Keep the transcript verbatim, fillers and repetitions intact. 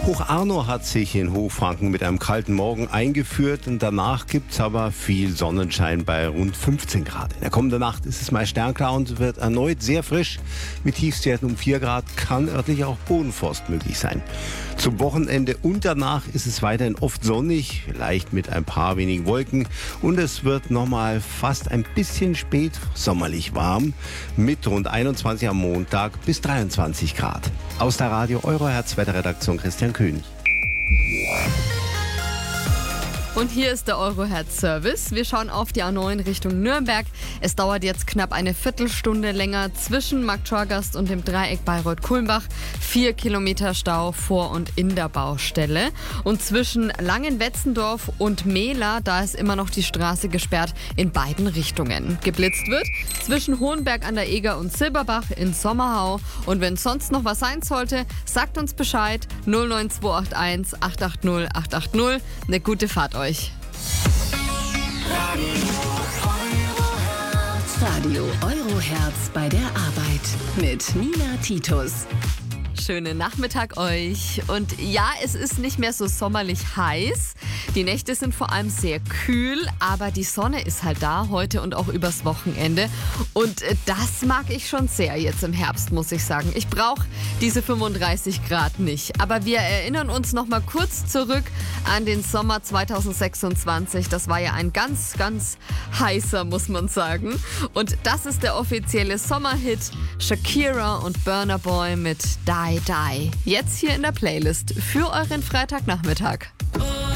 Hoch Arno hat sich in Hochfranken mit einem kalten Morgen eingeführt und danach gibt es aber viel Sonnenschein bei rund fünfzehn Grad. In der kommenden Nacht ist es mal sternklar und wird erneut sehr frisch. Mit Tiefstwerten um vier Grad kann örtlich auch Bodenfrost möglich sein. Zum Wochenende und danach ist es weiterhin oft sonnig, vielleicht mit ein paar wenigen Wolken, und es wird nochmal fast ein bisschen spät sommerlich warm mit rund einundzwanzig am Montag bis dreiundzwanzig Grad. Aus der Radio Eurohertz Wetterredaktion Christian König. Und hier ist der Eurohertz-Service. Wir schauen auf die A neun Richtung Nürnberg. Es dauert jetzt knapp eine Viertelstunde länger zwischen Marktschorgast und dem Dreieck Bayreuth-Kulmbach. Vier Kilometer Stau vor und in der Baustelle. Und zwischen Langenwetzendorf und Mehla, da ist immer noch die Straße gesperrt in beiden Richtungen. Geblitzt wird zwischen Hohenberg an der Eger und Silberbach in Sommerhau. Und wenn sonst noch was sein sollte, sagt uns Bescheid. null neun zwei acht eins acht acht null acht acht null. Eine gute Fahrt euch. Radio Eurohertz bei der Arbeit mit Nina Titus. Schönen Nachmittag euch. Und ja, es ist nicht mehr so sommerlich heiß. Die Nächte sind vor allem sehr kühl, aber die Sonne ist halt da heute und auch übers Wochenende. Und das mag ich schon sehr jetzt im Herbst, muss ich sagen. Ich brauche diese fünfunddreißig Grad nicht. Aber wir erinnern uns noch mal kurz zurück an den Sommer zweitausendsechsundzwanzig. Das war ja ein ganz, ganz heißer, muss man sagen. Und das ist der offizielle Sommerhit Shakira und Burna Boy mit Die Die. Jetzt hier in der Playlist für euren Freitagnachmittag.